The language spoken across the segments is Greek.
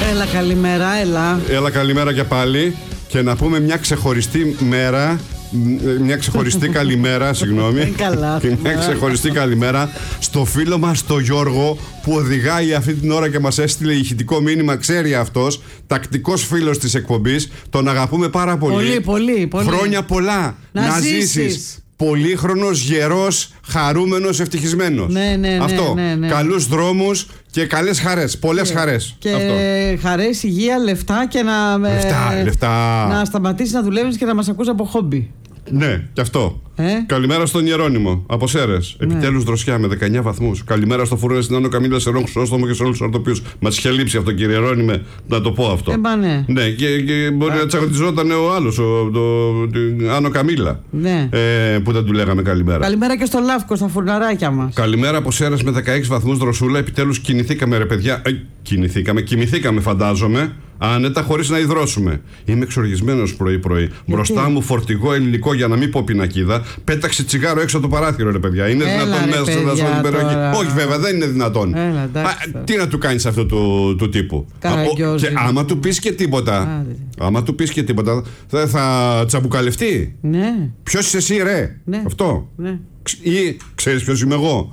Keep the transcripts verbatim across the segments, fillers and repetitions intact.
Έλα, καλημέρα, έλα. Έλα, καλημέρα και πάλι. Και να πούμε μια ξεχωριστή μέρα. Μια ξεχωριστή καλημέρα, συγγνώμη. Καλά. Μια ξεχωριστή καλημέρα στο φίλο μας τον Γιώργο, που οδηγάει αυτή την ώρα και μας έστειλε ηχητικό μήνυμα. Ξέρει αυτός, τακτικός φίλος της εκπομπής. Τον αγαπούμε πάρα πολύ. Πολύ, πολύ, πολύ. Χρόνια πολλά. Να, να ζήσεις. ζήσεις. Πολύχρονος, γερός, χαρούμενος, ευτυχισμένος. Ναι, ναι, ναι, αυτό. Ναι, ναι. Καλούς δρόμους και καλές χαρές. Πολλές και, χαρές. Και αυτό. χαρές, υγεία, λεφτά και να. Λεφτά, ε, λεφτά. Να σταματήσεις να δουλεύεις και να μας ακούς από χόμπι. Ναι, και αυτό. Ε? Καλημέρα στον Ιερώνυμο από Σέρρες. Ναι. Επιτέλους δροσιά με δεκαεννιά βαθμούς. Καλημέρα στο Φούρνο, στην Άνω Καμίλα, σε Ρόγκ Χρυσόστομο και σε όλους τους ορτοπίους. Μας είχε λείψει αυτό, κύριε Ιερώνυμε, να το πω αυτό. Ε, μα ναι. Ναι, και, και μπορεί Α. να τσακωτιζόταν ο άλλος, ο, το, την Άνω Καμίλα. Ναι. Ε, που δεν του λέγαμε καλημέρα. Καλημέρα και στο Λάφκο, στα φουρναράκια μας. Καλημέρα από Σέρρες με δεκαέξι βαθμούς δροσούλα. Επιτέλους κινηθήκαμε, ρε παιδιά. Ε, κινηθήκαμε, κοιμηθήκαμε, φαντάζομαι. Άνετα, χωρίς να υδρώσουμε. Είμαι εξοργισμένος πρωί-πρωί. Μπροστά μου φορτηγό ελληνικό, για να μην πω πινακίδα, πέταξε τσιγάρο έξω από το παράθυρο, ρε παιδιά. Είναι Έλα, δυνατόν ρε, μέσα να ζω την περιοχή? Όχι, βέβαια, δεν είναι δυνατόν. Έλα, εντάξει, Α, τι να του κάνεις αυτού του, του τύπου? Α, ο, και άμα του πεις και τίποτα, Άδε. άμα του πεις και τίποτα, θα, θα τσαμπουκαλευτεί. Ναι. Ποιος είσαι εσύ, ρε? Ναι. Αυτό. Ναι. Ή ξέρεις ποιος είμαι εγώ?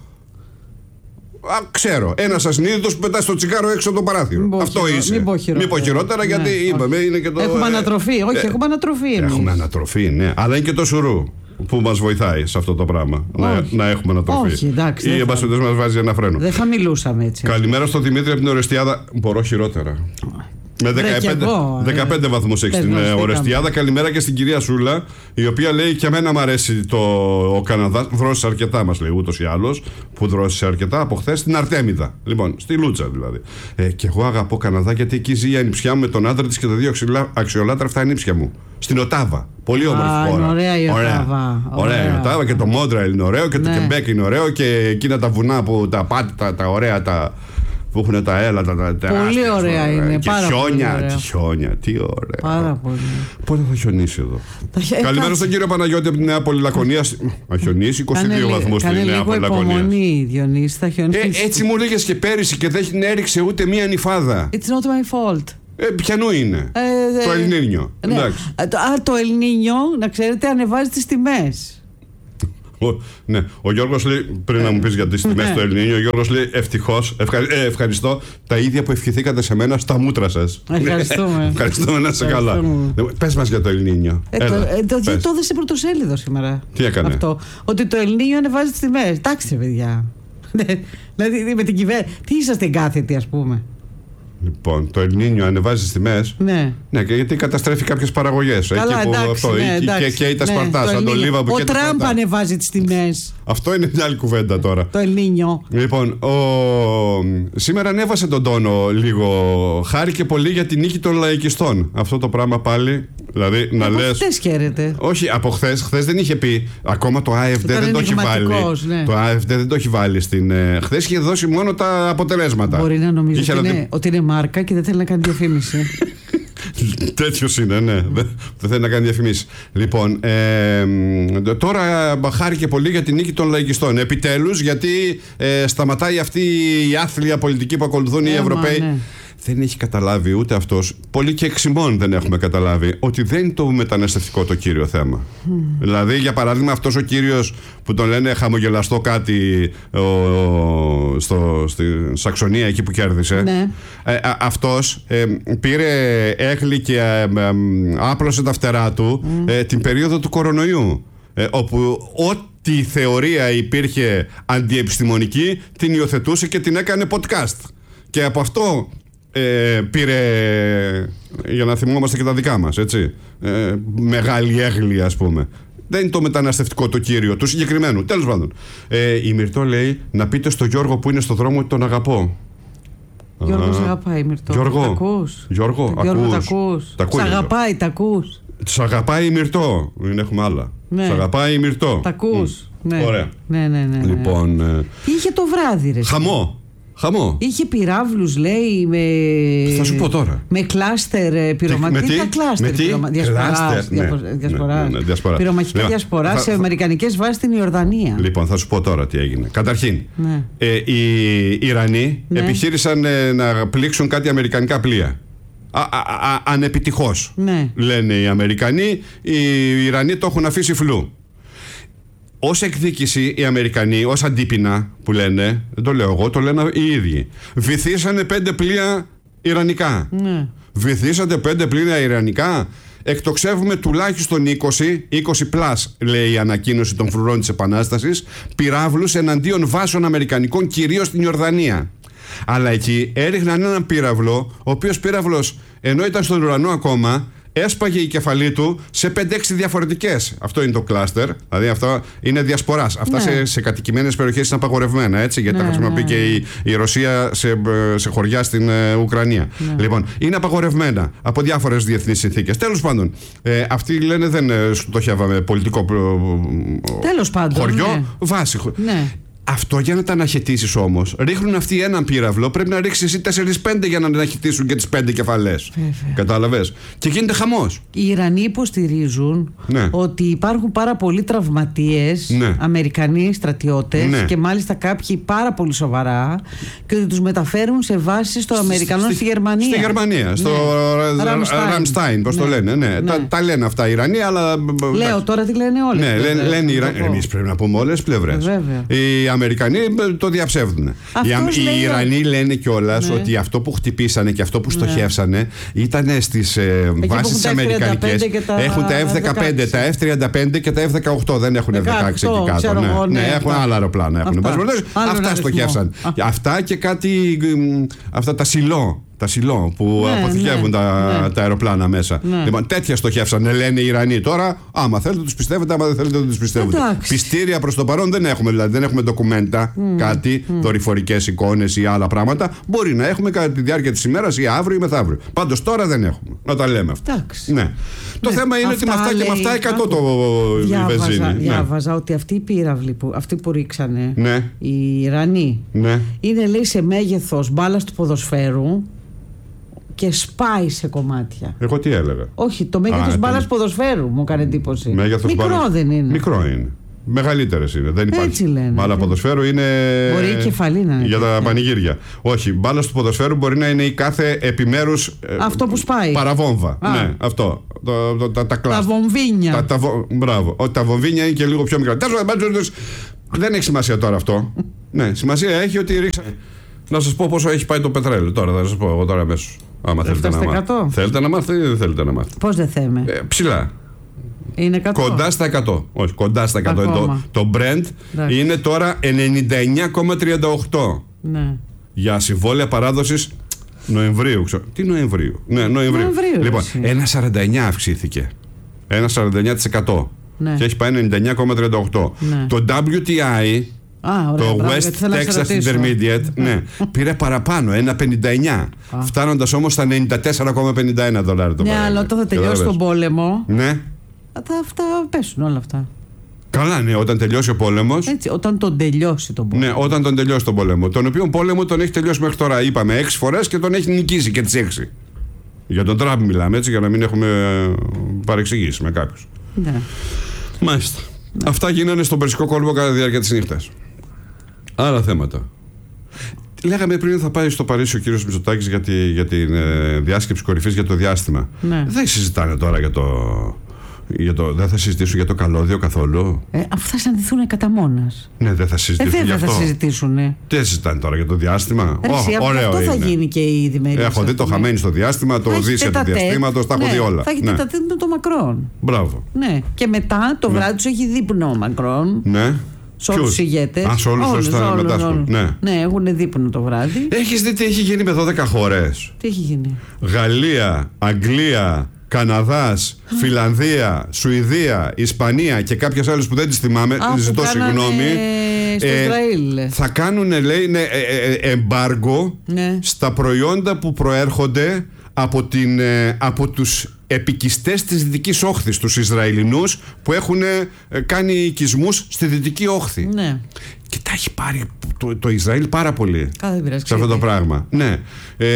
Α, ξέρω. Ένας ασυνείδητος που πετάει στο τσιγάρο έξω από το παράθυρο. Μην Αυτό χειρο... είσαι. Μην πω χειρότερα, Μην πω χειρότερα, ναι, γιατί όχι. είπαμε είναι και το. Έχουμε ε, ανατροφή. Όχι, ε, έχουμε ανατροφή εμείς. Έχουμε ανατροφή, ναι. Αλλά είναι και το σουρού που μας βοηθάει σε αυτό το πράγμα. Να, να έχουμε ανατροφή. Όχι, εντάξει. Ή εν πάση περιπτώσει μας βάζει ένα φρένο. Δεν θα μιλούσαμε έτσι. Καλημέρα στον Δημήτρη από την Ορεστιάδα. Μπορώ χειρότερα. Με δεκαπέντε, εγώ, δεκαπέντε βαθμούς έχει στην Ορεστιάδα. Καλημέρα και στην κυρία Σούλα, η οποία λέει: και εμένα μου αρέσει το, ο Καναδάς. Δρόσησε αρκετά, μας λέει, ούτως ή άλλως. Που δρόσησε αρκετά από χθες στην Αρτέμιδα. Λοιπόν, στη Λούτσα δηλαδή. Ε, και εγώ αγαπώ Καναδά, γιατί εκεί ζει η ανιψιά μου με τον άντρα της και τα δύο αξιολάτραυτα ανήψια μου. Στην Οτάβα. Πολύ όμορφη χώρα. χώρα. Είναι ωραία η Οτάβα. Ωραία, ωραία η Οτάβα, και το Μόντρεαλ είναι ωραίο και ναι. το Κεμπέκ είναι ωραίο, και εκείνα τα βουνά που τα πάτε, τα, τα ωραία τα. Που έχουν τα έλα, τα, τα τεράστια. Πολύ ωραία ωραία. Είναι. Και πάρα χιόνια, πολύ ωραία. τι χιόνια, τι ωραία. Πάρα πολύ. Πότε θα χιονίσει εδώ? Θα... Καλημέρα στον κύριο Παναγιώτη από τη Νέα Πολυλακωνία. Θα χιονίσει είκοσι δύο βαθμούς στη Νέα Πολυλακωνία. Υπομονή, Διονύση, θα χιονίσει. Ε, έτσι μου λέγες και πέρυσι και δεν έριξε ούτε μία νυφάδα. It's not my fault. Ε, ποιανού είναι? Ε, το Ελνίνιο. Ναι. Α, το Ελνίνιο, να ξέρετε, ανεβάζει τις τιμές. Ο, ναι, ο Γιώργος λέει, πριν να μου πεις για τις τιμές του Ελνίνιο, ο Γιώργος λέει ευτυχώς, ευχαρι, ε, ευχαριστώ, τα ίδια που ευχηθήκατε σε μένα στα μούτρα σας. Ευχαριστούμε. Ευχαριστούμε, να είσαι καλά. Πες μας για το Ελνίνιο. Ε, Έλα, το ε, το, το έδωσε σε πρωτοσέλιδο σήμερα. Τι έκανε? Αυτό, ότι το Ελνίνιο ανεβάζει τις τιμές. Εντάξει, παιδιά. Δηλαδή με την κυβέρνηση. Τι είσαστε εγκάθετοι, ας πούμε? Λοιπόν, το Ελνίνιο ανεβάζει τις τιμές. Ναι. Ναι, και γιατί καταστρέφει κάποιες παραγωγές. Καλά, εκεί που εντάξει, αυτό, ναι, εντάξει, και καίει τα ναι, Σπαρτά, σαν το Λίβα που ο καίει τα Σπαρτά. Τραμπ ανεβάζει τις τιμές. Αυτό είναι μια άλλη κουβέντα τώρα. Το Ελνίνιο. Λοιπόν, ο... σήμερα ανέβασε τον τόνο λίγο. Χάρηκε πολύ για την νίκη των λαϊκιστών. Αυτό το πράγμα πάλι. Δηλαδή να από λες. Χθες χαίρεται. Όχι, από χθες. Χθες δεν είχε πει. Ακόμα το Α Εφ Ντι δεν το έχει βάλει. Ναι. Το Α Εφ Ντι δεν το έχει βάλει στην. Χθες είχε δώσει μόνο τα αποτελέσματα. Μπορεί να νομίζει ότι, να... είναι, ότι είναι μάρκα και δεν θέλει να κάνει διαφήμιση. Τέτοιος είναι, ναι. Δεν θέλει να κάνει διαφημίσεις. Λοιπόν, ε, τώρα χάρηκε πολύ για την νίκη των λαϊκιστών. Επιτέλους, γιατί ε, σταματάει αυτή η άθλια πολιτική που ακολουθούν οι Ευρωπαίοι. Ναι. Δεν έχει καταλάβει ούτε αυτός, πολλοί και εξημών δεν έχουμε καταλάβει, ότι δεν είναι το μεταναστευτικό το κύριο θέμα. Mm. Δηλαδή, για παράδειγμα, αυτός ο κύριος που τον λένε χαμογελαστό κάτι ο, ο, στο, στη Σαξονία, εκεί που κέρδισε, ναι. ε, α, αυτός ε, πήρε, έγλυκε, ε, ε, άπλωσε τα φτερά του mm. ε, την περίοδο του κορονοϊού, ε, όπου ό,τι θεωρία υπήρχε αντιεπιστημονική την υιοθετούσε και την έκανε podcast. Και από αυτό Ε, πήρε, για να θυμόμαστε και τα δικά μας, έτσι, ε, μεγάλη έγλη, ας πούμε. Δεν είναι το μεταναστευτικό το κύριο του συγκεκριμένου. Τέλος πάντων, ε, η Μυρτώ λέει να πείτε στο Γιώργο που είναι στο δρόμο ότι τον αγαπώ. Γιώργος αγαπάει, Μυρτώ. Γιώργο, τ' ακούς? Γιώργο, Γιώργο, ακούς? τ' ακούς? Τ' ακούει, Σ' αγαπάει, τ' ακούς? Σ' αγαπάει η Μυρτώ. Δεν έχουμε άλλα. Ναι. Σ' αγαπάει η Μυρτώ. Τ' ακούς? Mm. Ναι. Ωραία. Ναι, ναι, ναι, ναι. Λοιπόν, ε... τι είχε το βράδυ, ρε? Χαμό. Χαμό. Είχε πυράβλους, λέει, με. Θα σου πω τώρα. Με κλάστερ πυρομαχικά. Τι τα κλάστερ διασπορά. Πυρομαχικά λοιπόν, διασπορά θα, σε θα... αμερικανικές βάσεις στην Ιορδανία. Λοιπόν, θα σου πω τώρα τι έγινε. Καταρχήν, ναι. ε, οι Ιρανοί ναι. επιχείρησαν ε, να πλήξουν κάτι αμερικανικά πλοία. α, α, α, ανεπιτυχώς. Ναι. Λένε οι Αμερικανοί, οι Ιρανοί το έχουν αφήσει φλού. Ως εκδίκηση οι Αμερικανοί, ως αντίπεινα που λένε, δεν το λέω εγώ, το λένε οι ίδιοι, βυθίσανε πέντε πλοία ιρανικά. Ναι. Βυθίσατε πέντε πλοία ιρανικά. Εκτοξεύουμε τουλάχιστον είκοσι, είκοσι πλάς, λέει η ανακοίνωση των φρουρών της Επανάστασης, πυράβλους εναντίον βάσεων αμερικανικών, κυρίως στην Ιορδανία. Αλλά εκεί έριχναν έναν πύραυλο, ο οποίος πύραυλος, ενώ ήταν στον ουρανό ακόμα, έσπαγε η κεφαλή του σε πέντε έξι διαφορετικές. Αυτό είναι το κλάστερ, δηλαδή αυτό είναι διασποράς. Αυτά, ναι, σε, σε κατοικημένες περιοχές είναι απαγορευμένα, έτσι, γιατί, ναι, τα χρησιμοποιεί, ναι, και η, η Ρωσία σε, σε χωριά στην ε, Ουκρανία. Ναι. Λοιπόν, είναι απαγορευμένα από διάφορες διεθνείς συνθήκες. Τέλος πάντων, ε, αυτοί λένε δεν στοχεύαμε πολιτικό Τέλος πάντων, χωριό, ναι, βάση. Ναι. Αυτό για να τα αναχαιτήσεις όμως, ρίχνουν αυτοί έναν πύραυλο, πρέπει να ρίξεις εσύ τέσσερις πέντε για να αναχαιτήσουν και τις πέντε κεφαλές. Κατάλαβες. Και γίνεται χαμός. Οι Ιρανοί υποστηρίζουν, ναι, ότι υπάρχουν πάρα πολλοί τραυματίες, ναι, Αμερικανοί στρατιώτες, ναι, και μάλιστα κάποιοι πάρα πολύ σοβαρά, και ότι τους μεταφέρουν σε βάσεις των Αμερικανών στη Γερμανία. Στη Γερμανία, ναι, στο Ραμστάιν, πώς, ναι, το λένε. Ναι. Ναι. Τα, τα λένε αυτά οι Ιρανοί, αλλά. Λέω τώρα τι λένε όλες. Ναι, λένε, λένε οι Ιρανοί. Εμείς πρέπει να πούμε όλες τις πλευρές. Οι Αμερικανοί το διαψεύδουν. Οι, οι Ιρανοί λένε κιόλας, ναι, ότι αυτό που χτυπήσανε και αυτό που στοχεύσανε, ναι, ήταν στις ε, βάσεις τις αμερικανικές. Έχουν τα εφ δεκαπέντε, τα εφ τριάντα πέντε και τα εφ δεκαοκτώ. Δεν έχουν εφ δεκαέξι εκεί κάτω. Ναι, ναι, ναι, έχουν άλλα αεροπλάνα. Έχουν. Αυτά, αυτά στοχεύσαν. Αυτά και κάτι. Αυτά τα σιλό. Τα σιλό που, ναι, αποθηκεύουν, ναι, τα, ναι, τα αεροπλάνα μέσα. Ναι. Λοιπόν, τέτοια στοχεύσαν, λένε οι Ιρανοί. Τώρα, άμα θέλετε, τους πιστεύετε, άμα δεν θέλετε, δεν τους πιστεύετε. Εντάξει. Πιστήρια προς το παρόν δεν έχουμε, δηλαδή δεν έχουμε ντοκουμέντα, mm. κάτι, mm. δορυφορικές εικόνες ή άλλα πράγματα. Μπορεί να έχουμε κατά τη διάρκεια της ημέρας ή αύριο ή μεθαύριο. Πάντως τώρα δεν έχουμε. Να τα λέμε αυτά. Ναι. Ναι. Το θέμα είναι ότι με αυτά, λέει, και με αυτά εκατό το βενζίνη. Διάβαζα, ναι, ότι αυτοί οι πύραυλοι, που, αυτοί που ρίξανε, ναι, οι Ιρανοί, ναι, είναι, λέει, σε μέγεθος μπάλας του ποδοσφαίρου. Και σπάει σε κομμάτια. Εγώ τι έλεγα. Όχι, το μέγεθος μπάλας ποδοσφαίρου μου έκανε εντύπωση. Μέγεθος μικρό μπάλας... δεν είναι. Μικρό είναι. Μεγαλύτερες είναι. Δεν υπάρχει. Έτσι λένε. Μπάλα ποδοσφαίρου είναι. Μπορεί η κεφαλή να είναι. Για τα πανηγύρια. Όχι. Μπάλα του ποδοσφαίρου μπορεί να είναι η κάθε επιμέρους. Αυτό που σπάει. Παραβόμβα. Α. Ναι, αυτό. Το, το, τα, τα, τα βομβίνια. Τα, τα, μπράβο. Ο, τα βομβίνια είναι και λίγο πιο μικρά. Δεν έχει σημασία τώρα αυτό. Ναι, σημασία έχει ότι ρίξα. Να σας πω πόσο έχει πάει το πετρέλαιο τώρα. Θα σας πω εγώ τώρα αμέσως. Άμα θέλετε να μάθετε. Θέλετε να μάθετε ή δεν θέλετε να μάθετε. Πώς δεν θέμε. Ε, ψηλά. Είναι εκατό. Κοντά στα εκατό. Όχι, κοντά στα εκατό. Το, το Brent, εντάξει, είναι τώρα ενενήντα εννιά κόμμα τριάντα οκτώ. Ναι. Για συμβόλαια παράδοσης Νοεμβρίου. Ξέρω. Τι Νοεμβρίου. Ναι, Νοεμβρίου. Νοεμβρίου λοιπόν, ένα σαράντα εννιά αυξήθηκε. ένα σαράντα εννιά τοις εκατό. Ναι. Και έχει πάει ενενήντα εννιά κόμμα τριάντα οκτώ. Ναι. Το ντάμπλιου τι άι. Α, ωραία, το μπράβο, West Texas Intermediate, ναι, πήρε παραπάνω, ένα πενήντα εννιά, φτάνοντας όμως στα ενενήντα τέσσερα κόμμα πενήντα ένα δολάρια το ναι, παράδειγμα. Ναι, αλλά όταν θα τελειώσει τον πόλεμο, ναι, θα αυτά πέσουν όλα αυτά. Καλά, ναι, όταν τελειώσει ο πόλεμος. Έτσι, όταν τον τελειώσει τον πόλεμο. Ναι, όταν τον τελειώσει τον πόλεμο. Τον οποίο πόλεμο τον έχει τελειώσει μέχρι τώρα, είπαμε, έξι φορές και τον έχει νικήσει και τις έξι. Για τον Τραμπ μιλάμε, έτσι, για να μην έχουμε παρεξηγήσει με κάποιους. Ναι. Μάλιστα. Ναι. Αυτά γίνανε στον Περσικό κόλπο κατά τη διάρκεια της νύχτας. Άλλα θέματα. Λέγαμε πριν θα πάει στο Παρίσι ο κύριος Μητσοτάκης για, τη, για την ε, διάσκεψη κορυφής για το διάστημα. Ναι. Δεν συζητάνε τώρα για το, για το. Δεν θα συζητήσουν για το καλώδιο καθόλου. Ε, αφού θα συναντηθούν κατά μόνας. Ναι, δεν θα συζητήσουν. Ε, δεν θα συζητήσουν. Ε. Τι συζητάνε τώρα για το διάστημα. Ε, oh, ωραίο αυτό είναι. Θα γίνει και η διμερή. Έχω δει το χαμένει στο διάστημα, το Οδύσσια του διαστήματος, τα έχω δει όλα. Θα έχει τετατέτ με το Μακρόν. Μπράβο. Ναι. Και μετά το βράδυ του έχει δείπνο ο Μακρόν. Ναι. Σε όλους τους ηγέτες. Α, σε όλους όσους θα μετάσχουν. Ναι. Ναι, έχουν δείπνο το βράδυ. Έχεις δει τι έχει γίνει με δώδεκα χώρες. Τι έχει γίνει. Γαλλία, Αγγλία, Καναδάς, Φιλανδία, Σουηδία, Ισπανία και κάποιες άλλες που δεν τις θυμάμαι. Α, ζητώ συγγνώμη. Στο ε, Ισραήλ. Θα κάνουν, λέει, ναι, ε, ε, εμπάργκο, ναι, στα προϊόντα που προέρχονται από, την, ε, από τους επικιστές της Δυτικής Όχθης, τους Ισραηλινούς που έχουν ε, κάνει οικισμούς στη Δυτική Όχθη. Ναι. Και τα έχει πάρει το, το Ισραήλ πάρα πολύ σε αυτό το πράγμα. Ναι. Ε,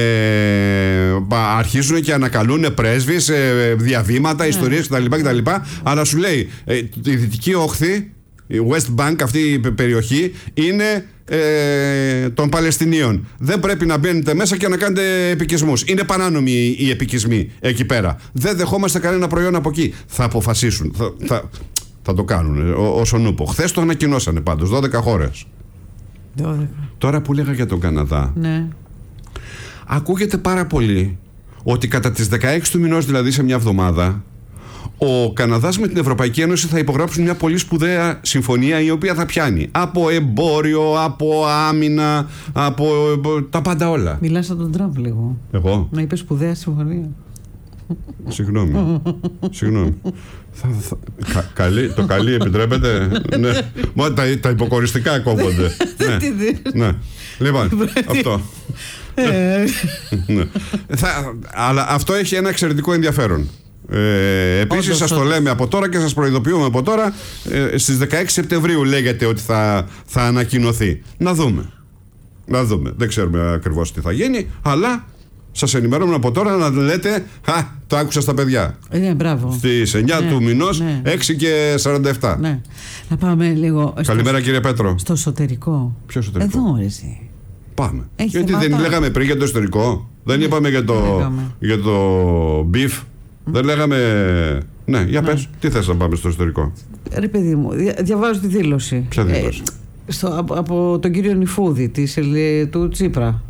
αρχίζουν και ανακαλούν πρέσβεις, ε, διαβήματα, ναι, ιστορίες κτλ, κτλ. Αλλά σου λέει, ε, η Δυτική Όχθη, η West Bank, αυτή η περιοχή είναι ε, των Παλαιστινίων. Δεν πρέπει να μπαίνετε μέσα και να κάνετε επικισμούς. Είναι πανάνομοι οι επικισμοί εκεί πέρα. Δεν δεχόμαστε κανένα προϊόν από εκεί. Θα αποφασίσουν. Θα, θα, θα το κάνουν όσον ούπο. Χθες το ανακοινώσανε πάντως. δώδεκα χώρες. δώδεκα. Τώρα που λέγα για τον Καναδά. Ναι. Ακούγεται πάρα πολύ ότι κατά τις δεκαέξι του μηνός, δηλαδή σε μια εβδομάδα, ο Καναδάς με την Ευρωπαϊκή Ένωση θα υπογράψουν μια πολύ σπουδαία συμφωνία, η οποία θα πιάνει από εμπόριο, από άμυνα, από τα πάντα όλα. Μιλάς σαν τον Τραμπ λίγο. Εγώ. Να είπε σπουδαία συμφωνία. Συγγνώμη. Συγγνώμη. Θα, θα, κα, καλή, το καλή επιτρέπεται. Ναι. Μα, τα, τα υποκοριστικά κόβονται. Ναι. Ναι. Λοιπόν, αυτό. Ναι. Θα, αλλά αυτό έχει ένα εξαιρετικό ενδιαφέρον. Ε, επίσης σας το λέμε από τώρα και σας προειδοποιούμε από τώρα, ε, στις δεκαέξι Σεπτεμβρίου λέγεται ότι θα, θα ανακοινωθεί. Να δούμε. Να δούμε. Δεν ξέρουμε ακριβώς τι θα γίνει, αλλά σας ενημερώνουμε από τώρα να λέτε «Α, το άκουσα στα παιδιά». Ναι, μπράβο. Στις εννιά ναι, του μηνός, ναι. έξι και σαράντα επτά. Ναι. Να πάμε λίγο. Καλημέρα στο, κύριε Πέτρο. Στο εσωτερικό. Ποιο εσωτερικό? Εδώ ρε εσύ. Πάμε. Έχει Γιατί θέματα. δεν λέγαμε πριν για το εσωτερικό? Δεν ναι. είπαμε για το, για το beef? Mm. Δεν λέγαμε... Ναι, για ναι. πες, τι θες να πάμε στο εσωτερικό? Ρε παιδί μου, δια, διαβάζω τη δήλωση. Ποια δήλωση? Ε, στο, από, από τον κύριο Νιφούδη της, του Τσίπρα.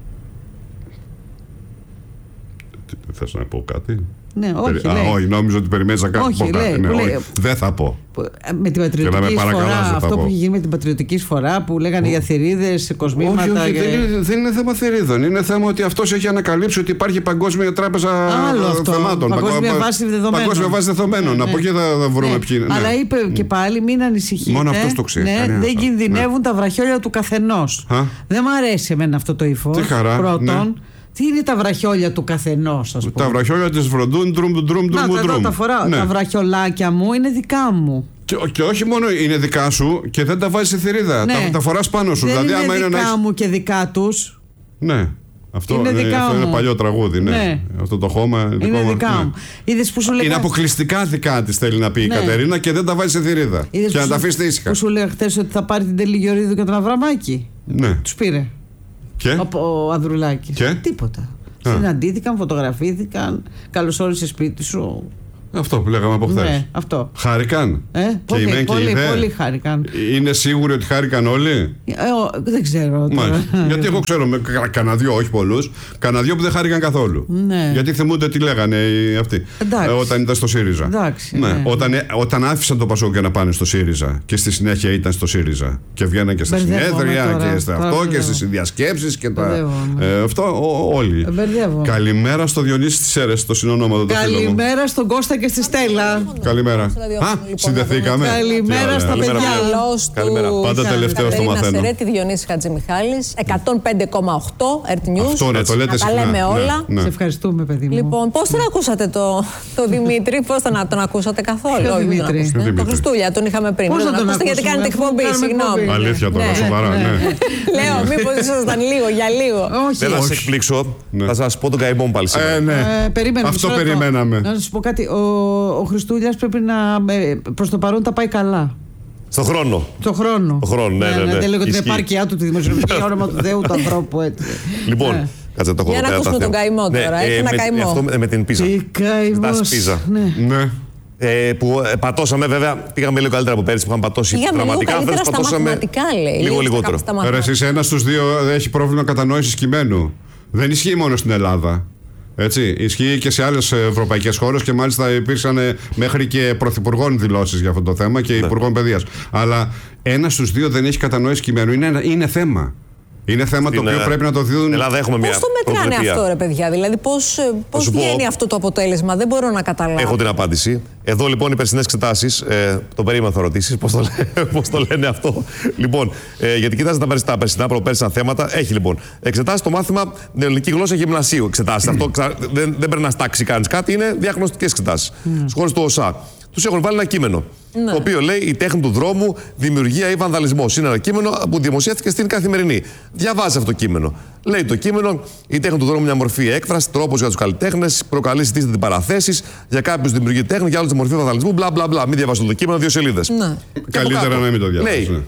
Θες να πω κάτι? Ναι, όχι, Περι... Α, όχι, νόμιζα ότι περιμένεις να κάνω όχι, κάτι. Λέει, ναι, λέει, όχι. Δεν θα πω. Με την πατριωτική εισφορά, αυτό που είχε γίνει με την πατριωτική εισφορά που λέγανε για θηρίδες, κοσμήματα. Όχι, όχι, και... δεν, είναι, δεν είναι θέμα θηρίδων. Είναι θέμα ότι αυτός έχει ανακαλύψει ότι υπάρχει παγκόσμια τράπεζα θεμάτων. Παγκόσμια βάση δεδομένων. Παγκόσμια βάση δεδομένων. Ναι, από εκεί θα, θα βρούμε ναι. ποιοι. Ναι. Αλλά είπε και πάλι, μην ανησυχείτε. Μόνο αυτός το ξέρει. Ναι, δεν κινδυνεύουν ναι. τα βραχιόλια του καθενός. Δεν μου αρέσει εμένα αυτό το ύφος. Τι χαρά. Πρώτον. Τι είναι τα βραχιόλια του καθενός, ας πούμε? Τα βραχιόλια της βροντούν, ντρουμ, ντρουμ, ντρουμ, ντρουμ. Τα φοράω. Ναι. Τα βραχιολάκια μου είναι δικά μου. Και, και όχι μόνο είναι δικά σου και δεν τα βάζεις σε θηρίδα. Ναι. Τα, τα φοράς πάνω σου. Δεν δηλαδή, είναι άμα δικά είναι μου ένας... και δικά τους. Ναι. Αυτό είναι, είναι, δικά αυτό μου. είναι παλιό τραγούδι. Ναι. Ναι. Αυτό το χώμα. Είναι δικό δικά ναι. μου. Είδες που σου λέγα... Είναι αποκλειστικά δικά της, θέλει να πει ναι. η Κατερίνα, και δεν τα βάζει σε θηρίδα. Είδες και να σου... τα αφήσει ήσυχα. Που σου λέγα χθες ότι θα πάρει την Τέλη Γεωργίδου και τον Αβραμάκη. Ναι. Τους πήρε. Και? Ο, ο Ανδρουλάκης. Και? Τίποτα. Συναντήθηκαν, φωτογραφήθηκαν. Καλώς όρισες σπίτι σου. Αυτό που λέγαμε από χθες. Ναι, αυτό. Χάρηκαν. Ε, πολύ, και πολύ, και πολύ χάρηκαν. Είναι σίγουροι ότι χάρηκαν όλοι? Ε, ο, δεν ξέρω. Γιατί εγώ ξέρω με κανένα δυο, όχι πολλούς, κανένα δυο που δεν χάρηκαν καθόλου. Ναι. Γιατί θυμούνται τι λέγανε αυτοί ε, όταν ήταν στο ΣΥΡΙΖΑ. Εντάξει, ναι. Ναι. Όταν, όταν άφησαν το Πασόκ για να πάνε στο ΣΥΡΙΖΑ και στη συνέχεια ήταν στο ΣΥΡΙΖΑ και βγαίναν και στα συνέδρια τώρα, και στα αυτό τώρα, και στις συνδιασκέψεις και τα. Ε, αυτό ό, όλοι. Μπερδεύω. Καλημέρα στο Διονύση της Σέρες, το συνονόματο το φίλο μου. Καλημέρα στον Κώστα και στη Στέλλα. Καλημέρα. Α, συνδεθήκαμε. Καλημέρα στα παιδιά. Καλημέρα. Πάντα τελευταίο στο μαθαίνω. Σερέτη, Διονύση Χατζημιχάλης, εκατόν πέντε κόμμα οκτώ Earth News. Αυτό ναι, το λέτε συχνά. Τα λέμε όλα. Σε ευχαριστούμε, παιδί μου. Λοιπόν, πώς τον ακούσατε το, το Δημήτρη, πώς τον, τον ακούσατε καθόλου? Ποιο Δημήτρη? Το Χριστούλια τον είχαμε πριν. Πώς τον ακούσατε γιατί κάνετε εκπομπή, συγγνώμη. Αλήθεια τώρα, σοβαρά, ναι. Λέω, μήπως ήσασταν λίγο για λίγο. Δεν θα σας εκπλήξω, θα σας πω τον καημό μου πάλι σήμερα. Αυτό περιμέναμε. Να σας πω κάτι, ο Χριστούλιας πρέπει να προς το παρόν τα πάει καλά. Στον χρόνο. Στον χρόνο. Το χρόνο, ναι, ναι. ναι, Δεν λέγω την επάρκειά του, τη δημοσιονομική, όνομα του Θεού, του ανθρώπου έτσι. Λοιπόν, κάτσε το έχω. Για να ακούσουμε τον καημό τώρα. Έχει ένα καημό. Αυτό με την πίζα. Τι καημός. Πίζα. Ναι. Ε, που ε, πατώσαμε βέβαια, πήγαμε λίγο καλύτερα από πέρυσι που είχαμε πατώσει πήγαμε δραματικά. Λίγο καλύτερα στα μαθηματικά, λέει. Λίγο λιγότερο. Ρε εσείς ένας στους δύο έχει πρόβλημα κατανόησης κειμένου. Δεν ισχύει μόνο στην Ελλάδα. Έτσι, ισχύει και σε άλλες ευρωπαϊκές χώρες και μάλιστα υπήρξαν μέχρι και πρωθυπουργών δηλώσεις για αυτό το θέμα και ναι. υπουργών παιδείας. Αλλά ένας στους δύο δεν έχει κατανόηση κειμένου. Είναι, είναι θέμα. Είναι θέμα στην, το οποίο πρέπει να το δουν. Ελλάδα έχουμε μια πώς το μετράνε προβλεπία. Αυτό, ρε παιδιά, δηλαδή πώς, πώς βγαίνει πω, αυτό το αποτέλεσμα, δεν μπορώ να καταλάβω. Έχω την απάντηση. Εδώ λοιπόν οι περσινές εξετάσεις, ε, το περίμενα θα ρωτήσεις, πώς το, πώς το λένε αυτό. Λοιπόν, ε, γιατί κοίταζε τα, τα περσινά προπέρσινα θέματα, έχει λοιπόν εξετάσεις το μάθημα την ελληνική γλώσσα γυμνασίου. Εξετάσεις. Αυτό ξα, δεν, δεν πρέπει να στάξει κανείς κάτι, είναι διαγνωστικές εξετάσεις. Mm. Στις χώρες του ΟΣΑ. Τους έχουν βάλει ένα κείμενο. Ναι. Το οποίο λέει η τέχνη του δρόμου, δημιουργία ή βανδαλισμός. Είναι ένα κείμενο που δημοσιεύτηκε στην Καθημερινή. Διαβάζει αυτό το κείμενο. Λέει το κείμενο: η τέχνη του δρόμου μια μορφή έκφραση, τρόπος για τους καλλιτέχνες, προκαλεί συντίθεται παραθέσεις, για κάποιους δημιουργεί τέχνη, για άλλους τη μορφή βανδαλισμού. Μπλα μπλα μπλα. Μην διαβάσετε το κείμενο, δύο σελίδες. Ναι. Καλύτερα να μην το διαβάσετε. Λέει,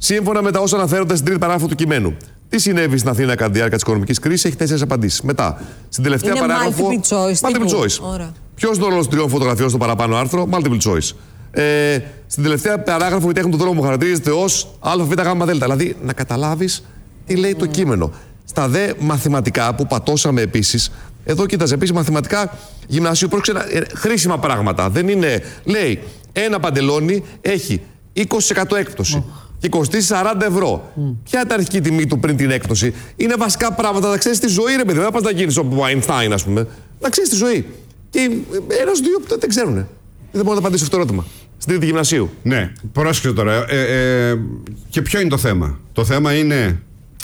Σύμφωνα με τα όσα αναφέρονται στην τρίτη παράγραφο του κειμένου. Τι συνέβη στην Αθήνα κατά τη διάρκεια της οικονομικής κρίσης, έχει τέσσερις απαντήσεις. Μετά, στην τελευταία είναι παράγραφο. Multiple choice. Multiple choice. Ποιος είναι ο ρόλος των τριών φωτογραφιών στο παραπάνω άρθρο, multiple choice. Ε, στην τελευταία παράγραφο, η τέχνη του δρόμου χαρακτηρίζεται ως ΑΒΓΔ. Δηλαδή, να καταλάβεις τι λέει mm. το κείμενο. Στα δε μαθηματικά που πατώσαμε επίσης, εδώ κοίταζε επίσης μαθηματικά γυμνασίου, πρόκειται χρήσιμα πράγματα. Δεν είναι, λέει, ένα παντελόνι έχει είκοσι τοις εκατό έκπτωση. Oh. Και κοστίζει σαράντα ευρώ. Mm. Ποια είναι η αρχική τιμή του πριν την έκπτωση? Είναι βασικά πράγματα, να ξέρεις τη ζωή, ρε παιδί. Δεν θα πας να γίνεις ο Einstein, ας πούμε. Να ξέρεις τη ζωή. Και ένας δύο που δεν ξέρουν. Δεν μπορώ να απαντήσω αυτό το ερώτημα. Στην τρίτη γυμνασίου. Ναι, πρόσεχε τώρα. Ε, ε, και ποιο είναι το θέμα? Το θέμα είναι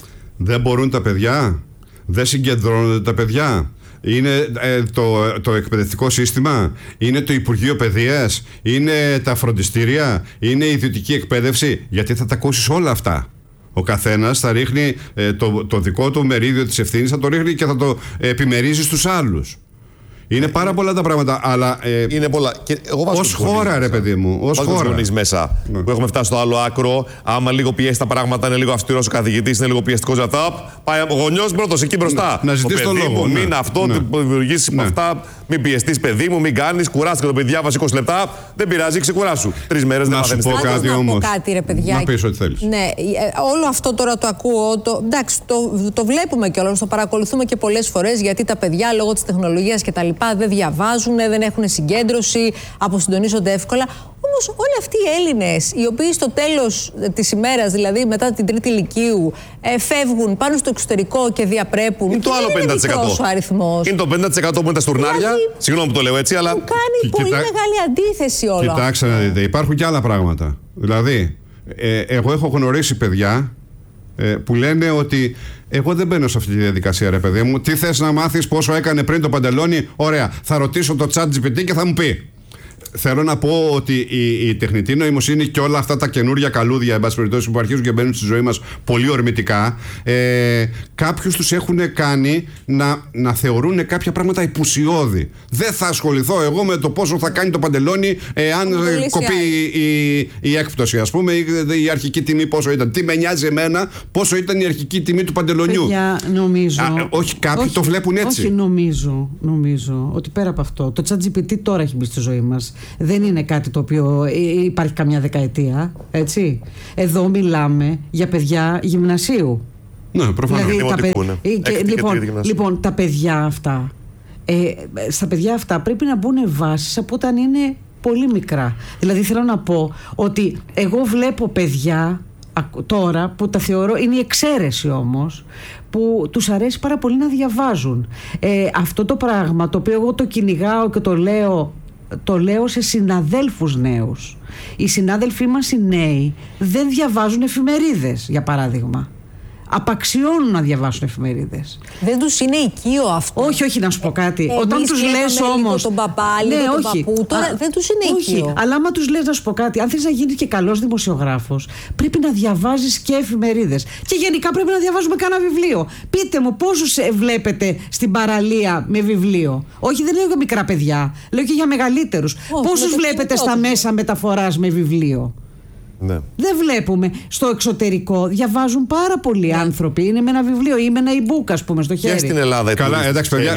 δεν μπορούν τα παιδιά, δεν συγκεντρώνονται τα παιδιά. Είναι ε, το, το εκπαιδευτικό σύστημα, είναι το Υπουργείο Παιδείας, είναι τα φροντιστήρια, είναι η ιδιωτική εκπαίδευση. Γιατί θα τα ακούσεις όλα αυτά. Ο καθένας θα ρίχνει ε, το, το δικό του μερίδιο της ευθύνης, θα το ρίχνει και θα το επιμερίζει στους άλλους. Είναι πάρα πολλά τα πράγματα, αλλά. Ε, είναι πολλά. Ως χώρα, ρε παιδί μου. Ως χώρα. Γονείς μέσα. Ναι. Που έχουμε φτάσει στο άλλο άκρο. Άμα λίγο πιέσει τα πράγματα, είναι λίγο αυστηρός ο καθηγητής, είναι λίγο πιεστικός για αυτά. Πάει ο γονιός πρώτος εκεί μπροστά. Να ζητήσει τον λόγο. Μου, ναι. Μην αυτό, ναι. δημιουργήσει ναι. αυτά. Μην πιεστείς, παιδί μου, μην κάνεις. Κουράστηκε το παιδί, διάβασε είκοσι λεπτά. Δεν πειράζει, ξεκουράσου. Τρεις μέρες δεν μαθαίνεις. Να σου πω κάτι όμως. Να πω κάτι, ρε παιδιά. Να πεις ό,τι θέλεις. Ναι, όλο αυτό τώρα το ακούω. Το, εντάξει, το, το βλέπουμε κιόλας, το παρακολουθούμε και πολλές φορές, γιατί τα παιδιά λόγω της τεχνολογίας κτλ. Δεν διαβάζουν, δεν έχουν συγκέντρωση, αποσυντονίζονται εύκολα. Όμως όλοι αυτοί οι Έλληνες, οι οποίοι στο τέλος της ημέρας, δηλαδή μετά την τρίτη ηλικίου, ε, φεύγουν, πάνε στο εξωτερικό και διαπρέπουν. Είναι το άλλο πενήντα τοις εκατό. Ο αριθμός. Είναι το πενήντα τοις εκατό που είναι τα στουρνάρια. Δηλαδή, συγγνώμη που το λέω έτσι, αλλά. Μου κάνει πολύ μεγάλη αντίθεση όλο. Κοιτάξτε να δείτε, υπάρχουν και άλλα πράγματα. Δηλαδή, ε, εγώ έχω γνωρίσει παιδιά ε, που λένε ότι εγώ δεν μπαίνω σε αυτή τη διαδικασία, ρε παιδί μου. Τι θες να μάθεις, πόσο έκανε πριν το παντελόνι? Ωραία, θα ρωτήσω το τσάτ τζι πι τι και θα μου πει. Θέλω να πω ότι η, η τεχνητή νοημοσύνη και όλα αυτά τα καινούργια καλούδια, εν πάση περιπτώσει, που αρχίζουν και μπαίνουν στη ζωή μας πολύ ορμητικά, ε, κάποιους τους έχουν κάνει να, να θεωρούν κάποια πράγματα υπουσιώδη. Δεν θα ασχοληθώ εγώ με το πόσο θα κάνει το παντελόνι εάν κοπεί η, η, η έκπτωση, ας πούμε, η, η αρχική τιμή πόσο ήταν. Τι με νοιάζει εμένα πόσο ήταν η αρχική τιμή του παντελονιού? Παιδιά, νομίζω. Α, όχι, κάποιοι όχι, το βλέπουν έτσι. Όχι, νομίζω, νομίζω ότι πέρα από αυτό, το τσάτ τζι πι τι τώρα έχει μπει στη ζωή μας. Δεν είναι κάτι το οποίο υπάρχει καμιά δεκαετία, έτσι. Εδώ μιλάμε για παιδιά γυμνασίου. Ναι, προφανώς. Δηλαδή, τα παι... και, λοιπόν, λοιπόν, τα παιδιά αυτά, ε, στα παιδιά αυτά πρέπει να μπουν βάσεις από όταν είναι πολύ μικρά. Δηλαδή θέλω να πω ότι εγώ βλέπω παιδιά τώρα που τα θεωρώ, είναι η εξαίρεση όμως, που τους αρέσει πάρα πολύ να διαβάζουν. Ε, αυτό το πράγμα το οποίο εγώ το κυνηγάω και το λέω, το λέω σε συναδέλφους νέους. Οι συνάδελφοί μας οι νέοι δεν διαβάζουν εφημερίδες, για παράδειγμα. Απαξιώνουν να διαβάσουν εφημερίδες. Δεν τους είναι οικείο αυτό. Όχι, όχι, να σου πω κάτι. Εμείς όταν τους λες όμως. Τον παπά, λίγο ναι, τον όχι. παππού, τώρα Α, δεν τους είναι όχι. οικείο. Αλλά άμα τους λες, να σου πω κάτι, αν θες να γίνεις και καλός δημοσιογράφος, πρέπει να διαβάζεις και εφημερίδες. Και γενικά πρέπει να διαβάζουμε κανένα βιβλίο. Πείτε μου, πόσους βλέπετε στην παραλία με βιβλίο? Όχι, δεν λέω για μικρά παιδιά. Λέω και για μεγαλύτερους. Πόσους βλέπετε στα μέσα μεταφοράς με βιβλίο? Ναι. Δεν βλέπουμε. Στο εξωτερικό διαβάζουν πάρα πολλοί ναι. άνθρωποι. Είναι με ένα βιβλίο ή με ένα e-book, ας πούμε, στο χέρι. Και στην Ελλάδα. Καλά, εντάξει, παιδιά,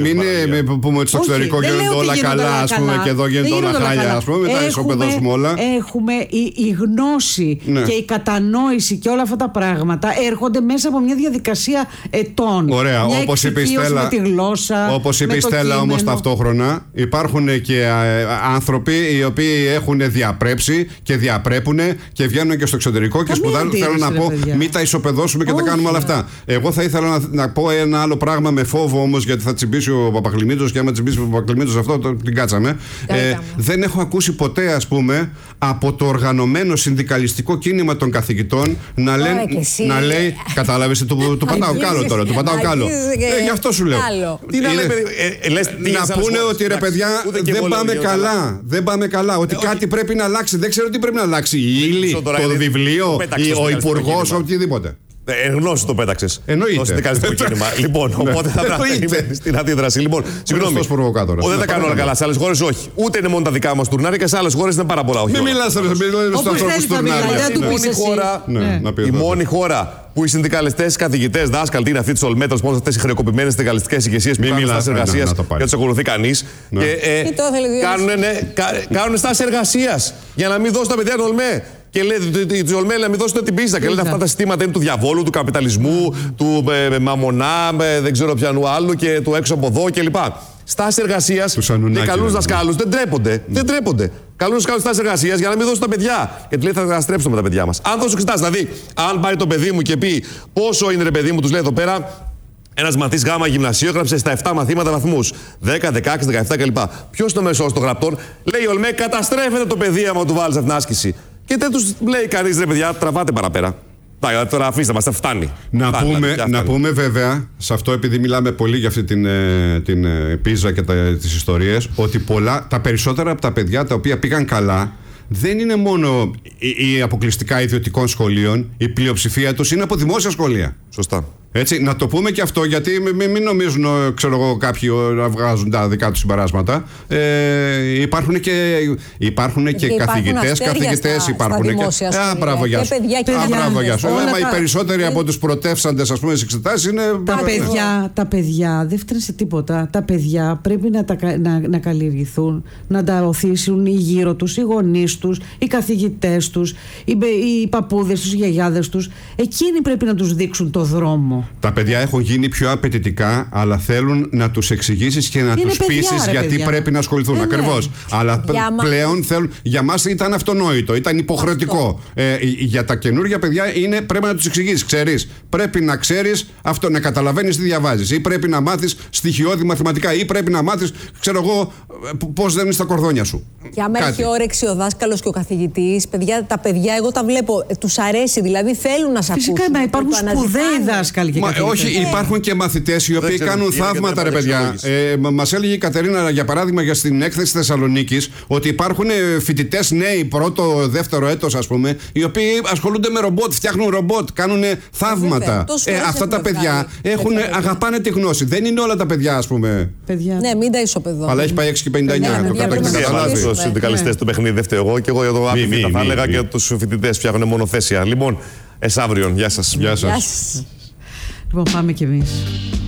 μην πούμε ότι στο εξωτερικό γίνονται όλα καλά, ας πούμε, και εδώ γίνονται όλα χάλια, ας πούμε, μετά ισοπεδώσουμε όλα. Έχουμε η, η γνώση ναι. και η κατανόηση και όλα αυτά τα πράγματα έρχονται μέσα από μια διαδικασία ετών. Ωραία, όπως είπε η Στέλλα. Όπως είπε η Στέλλα, όμως ταυτόχρονα υπάρχουν και άνθρωποι οι οποίοι έχουν διαπρέψει και διαπρέπουν και βγαίνουν και στο εξωτερικό και σπουδάζουν. Θέλω να πω, μην τα ισοπεδώσουμε και όχι, τα κάνουμε όλα αυτά. Εγώ θα ήθελα να, να πω ένα άλλο πράγμα με φόβο όμως, γιατί θα τσιμπήσει ο Παπακλημίτος και άμα τσιμπήσει ο Παπακλημίτος αυτό, το, την κάτσαμε. Ε, δεν έχω ακούσει ποτέ, ας πούμε, από το οργανωμένο συνδικαλιστικό κίνημα των καθηγητών να, λέ, να λέει. Κατάλαβες, του, του πατάω κάλο τώρα. Του πατάω κάλο. Ε, γι' αυτό σου λέω. Να πούνε ότι ρε παιδιά δεν πάμε καλά. Δεν πάμε καλά. Ότι κάτι πρέπει να αλλάξει. Δεν ξέρω τι πρέπει να αλλάξει. Η ύλη, το βιβλίο, ο υπουργός, οτιδήποτε. Εν γνώση το πέταξε. Εννοείται. Το συνδικαλιστικό κίνημα. Λοιπόν, οπότε θα πρέπει στην αντίδραση. Λοιπόν, συγγνώμη. Δεν τα κάνω όλα καλά. Σε άλλες χώρες όχι. Ούτε είναι μόνο τα δικά μας τουρνάρια και σε άλλες χώρες είναι πάρα πολλά. Μην μιλάς στους ανθρώπους τουρνάρια. Η μόνη χώρα που οι συνδικαλιστές, οι καθηγητές, δάσκαλοι, τι είναι αυτή τη Ολμέτρος, πώς αυτές οι χρεοκοπημένες συνδικαλιστικές ηγεσίες που κάνουν στάσεις εργασίας και τους ακολουθεί κανείς. Κάνουν στάσεις εργασίας για να μην δώσουν τα παιδιά Ολμέ. Και λέει τη Ολμέ να μην δώσουν την πίστα. Και λένε αυτά τα συστήματα είναι του διαβόλου, του καπιταλισμού, του ε, μαμονά, ε, δεν ξέρω ποιανού άλλου και του έξω από εδώ κλπ. Στάσεις εργασίας και καλούς δασκάλους δεν τρέπονται. Δεν τρέπονται. Καλούς δασκάλους στάσεις εργασίας για να μην δώσουν τα παιδιά. Και του λέει θα καταστρέψουμε τα παιδιά μας. Αν δώσω εξετάσεις, δηλαδή, αν πάει το παιδί μου και πει πόσο είναι ρε παιδί μου, τους λέει εδώ πέρα. Ένας μαθητής γάμα γυμνασίου έγραψε στα επτά μαθήματα βαθμούς. δέκα, δεκαέξι, δεκαεπτά κλπ. Ποιος είναι ο μέσος των γραπτών? Λέει η Ολμέ, καταστρέφεται το παιδί άμα του βάλεις αυτήν την άσκηση. Και δεν τους λέει κανείς ρε παιδιά, τραβάτε παραπέρα. Τώρα αφήστε μας, φτάνει. Να, φτάνει, πούμε, φτάνει. να πούμε βέβαια, σε αυτό επειδή μιλάμε πολύ για αυτή την, την πίζα και τα, τις ιστορίες, ότι πολλά, τα περισσότερα από τα παιδιά τα οποία πήγαν καλά, δεν είναι μόνο οι, οι αποκλειστικά ιδιωτικών σχολείων, η πλειοψηφία τους είναι από δημόσια σχολεία. Σωστά. Έτσι, να το πούμε και αυτό, γιατί μην, μην νομίζουν ξέρω εγώ, κάποιοι να βγάζουν τα δικά τους συμπεράσματα. Ε, υπάρχουν και, υπάρχουν και, και καθηγητές, καθηγητές υπάρχουν και. Α, μπράβο για σου. Α, μπράβο για σου. Μα οι περισσότεροι από τους πρωτεύσαντες, ας πούμε, στις εξετάσεις είναι. Τα παιδιά, τα παιδιά δεν φταίνουν σε τίποτα. Τα παιδιά πρέπει να, τα, να, να καλλιεργηθούν, να τα οθήσουν οι γύρω τους, οι γονείς τους, οι καθηγητές τους, οι, οι παππούδες τους, οι γιαγιάδες τους. Εκείνοι πρέπει να τους δείξουν το δρόμο. Τα παιδιά έχουν γίνει πιο απαιτητικά, αλλά θέλουν να τους εξηγήσεις και να είναι τους παιδιά, πείσεις ρε, γιατί παιδιά. πρέπει να ασχοληθούν. Ε, Ακριβώς. ναι. Αλλά για πλέον μας... θέλουν. Για μας ήταν αυτονόητο, ήταν υποχρεωτικό. Ε, για τα καινούργια παιδιά είναι, πρέπει να τους εξηγήσεις. Ξέρεις, πρέπει να ξέρεις αυτό, να καταλαβαίνεις τι διαβάζεις. Ή πρέπει να μάθεις στοιχειώδη μαθηματικά. Ή πρέπει να μάθεις, ξέρω εγώ, πώς δένεις τα κορδόνια σου. Για μένα έχει όρεξη ο δάσκαλος και ο καθηγητής. Παιδιά, τα παιδιά, εγώ τα βλέπω, τους αρέσει, δηλαδή θέλουν να σε ακούσουν. Φυσικά, να υπάρχουν σπουδαίοι δάσκαλοι. Μα, όχι, υπάρχουν και μαθητές οι οποίοι ξέρω, κάνουν θαύματα, ρε παιδιά. Ε, μας έλεγε η Κατερίνα, για παράδειγμα, για στην έκθεση Θεσσαλονίκης, ότι υπάρχουν φοιτητές νέοι, πρώτο, δεύτερο έτος, ας πούμε, οι οποίοι ασχολούνται με ρομπότ, φτιάχνουν ρομπότ, κάνουν θαύματα. Ε, αυτά τα παιδιά έχουν, αγαπάνε τη γνώση. Δεν είναι όλα τα παιδιά, ας πούμε. Παιδιά. Ναι, μην τα ισοπεδώ. Αλλά έχει πάει έξι και πενήντα εννιά. Το κάτω έχετε καταλάβει. Τους συνδικαλιστές του παιχνίδι δεν φταίω εγώ και εγώ για το άπειρο θα έλεγα και τους φοιτητές φτιάχνουν μονοθέσια. Λοιπόν, εσάβριον, γεια σας. Γεια σας. Λοιπόν, πάμε κι εμείς.